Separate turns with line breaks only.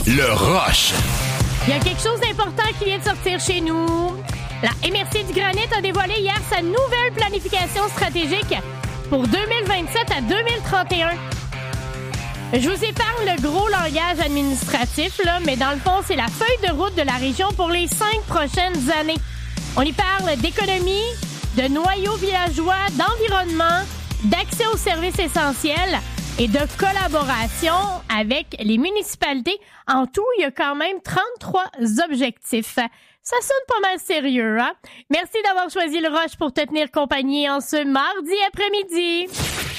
Le Rush.
Il y a quelque chose d'important qui vient de sortir chez nous. La MRC du Granit a dévoilé hier sa nouvelle planification stratégique pour 2027 à 2031. Je vous épargne le gros langage administratif, là, mais dans le fond, c'est la feuille de route de la région pour les 5 prochaines années. On y parle d'économie, de noyaux villageois, d'environnement, d'accès aux services essentiels et de collaboration avec les municipalités. En tout, il y a quand même 33 objectifs. Ça sonne pas mal sérieux, hein? Merci d'avoir choisi le Rush pour te tenir compagnie en ce mardi après-midi.